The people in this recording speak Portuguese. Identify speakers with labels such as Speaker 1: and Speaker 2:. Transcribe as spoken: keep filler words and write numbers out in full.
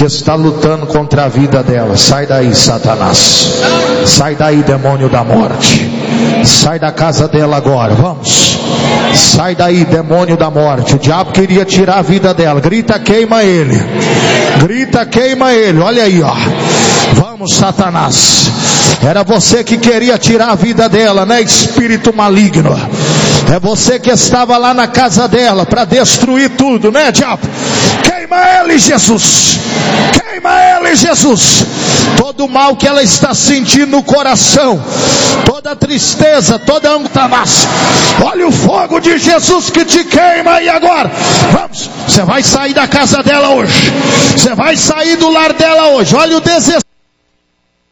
Speaker 1: que está lutando contra a vida dela. Sai daí, Satanás. Sai daí, demônio da morte. Sai da casa dela agora. Vamos. Sai daí, demônio da morte. O diabo queria tirar a vida dela. Grita, queima ele. Grita, queima ele. Olha aí, ó. Vamos, Satanás. Era você que queria tirar a vida dela, né? Espírito maligno. É você que estava lá na casa dela para destruir tudo, né, diabo? Queima ele, Jesus. Queima ele, Jesus. Todo o mal que ela está sentindo no coração, toda tristeza, toda angústia. Olha o fogo de Jesus que te queima aí agora. Vamos. Você vai sair da casa dela hoje. Você vai sair do lar dela hoje. Olha o desespero